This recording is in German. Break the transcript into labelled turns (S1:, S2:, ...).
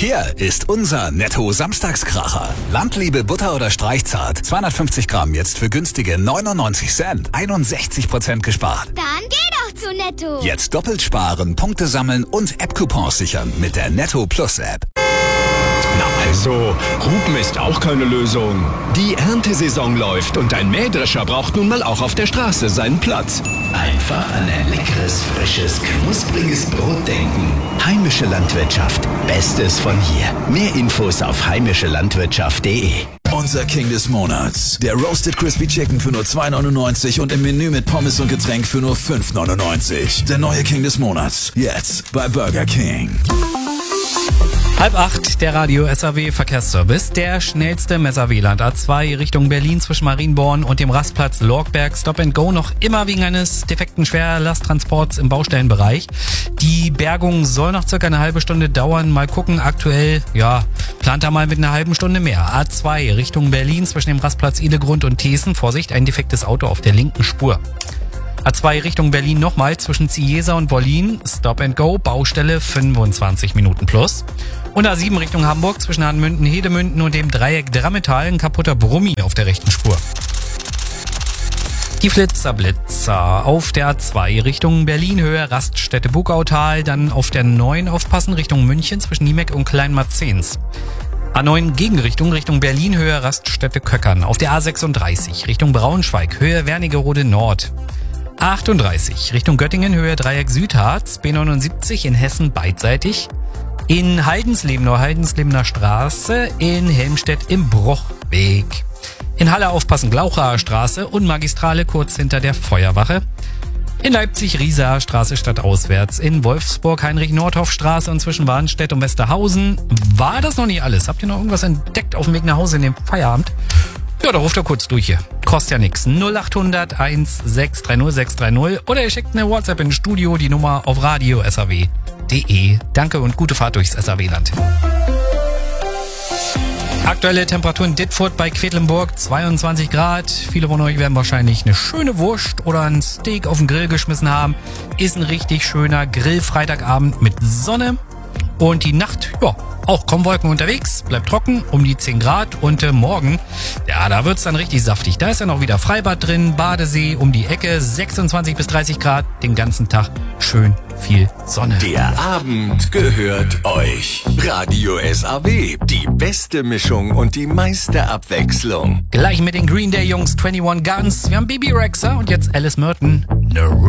S1: Hier ist unser Netto-Samstagskracher. Landliebe Butter oder Streichzart. 250 Gramm jetzt für günstige 99 Cent. 61% gespart.
S2: Dann geh doch zu Netto.
S1: Jetzt doppelt sparen, Punkte sammeln und App-Coupons sichern mit der Netto Plus App.
S3: Na also, Hupen ist auch keine Lösung. Die Erntesaison läuft und ein Mähdrescher braucht nun mal auch auf der Straße seinen Platz.
S4: Einfach an ein leckeres, frisches, knuspriges Brot denken. Heimische Landwirtschaft. Bestes von hier. Mehr Infos auf heimischelandwirtschaft.de.
S5: Unser King des Monats. Der Roasted Crispy Chicken für nur 2,99 und im Menü mit Pommes und Getränk für nur 5,99. Der neue King des Monats. Jetzt bei Burger King.
S6: 7:30, der Radio SAW Verkehrsservice. Der schnellste Messer-Wieland A2 Richtung Berlin zwischen Marienborn und dem Rastplatz Lorgberg. Stop and Go noch immer wegen eines defekten Schwerlasttransports im Baustellenbereich. Die Bergung soll noch circa eine halbe Stunde dauern. Mal gucken, aktuell, plant da mal mit einer halben Stunde mehr. A2 Richtung Berlin zwischen dem Rastplatz Idegrund und Thesen. Vorsicht, ein defektes Auto auf der linken Spur. A2 Richtung Berlin nochmal zwischen Cieza und Wollin. Stop and Go, Baustelle 25 Minuten plus. Und A7 Richtung Hamburg zwischen Hanmünden, Hedemünden und dem Dreieck Drammetal ein kaputter Brummi auf der rechten Spur. Die Flitzer auf der A2 Richtung Berlin, Höhe Raststätte Bugautal, dann auf der 9 aufpassen Richtung München zwischen Niemeck und Kleinmarzens. A9 Gegenrichtung Richtung Berlin, Höhe Raststätte Köckern. Auf der A36 Richtung Braunschweig, Höhe Wernigerode Nord. A38 Richtung Göttingen, Höhe Dreieck Südharz, B79 in Hessen beidseitig. In Heidenslebener Straße, in Helmstedt im Bruchweg. In Halle aufpassen Glauchaer Straße und Magistrale kurz hinter der Feuerwache. In Leipzig Riesaer Straße stadtauswärts. In Wolfsburg Heinrich-Nordhoff-Straße und zwischen Warnstedt und Westerhausen. War das noch nicht alles? Habt ihr noch irgendwas entdeckt auf dem Weg nach Hause in dem Feierabend? Ja, da ruft er kurz durch hier. Kostet ja nix. 0800 1630 630 oder ihr schickt eine WhatsApp ins Studio, die Nummer auf Radio SAW.de. Danke und gute Fahrt durchs SAW-Land. Aktuelle Temperatur in Dittfurt bei Quedlinburg 22 Grad. Viele von euch werden wahrscheinlich eine schöne Wurst oder ein Steak auf den Grill geschmissen haben. Ist ein richtig schöner Grill-Freitagabend mit Sonne. Und die Nacht, auch kommen Wolken unterwegs, bleibt trocken, um die 10 Grad. Und morgen, da wird's dann richtig saftig. Da ist dann auch wieder Freibad drin, Badesee um die Ecke, 26 bis 30 Grad, den ganzen Tag schön viel Sonne.
S7: Der Abend gehört euch. Radio SAW, die beste Mischung und die meiste Abwechslung.
S6: Gleich mit den Green Day Jungs 21 Guns. Wir haben Bibi Rexha und jetzt Alice Merton.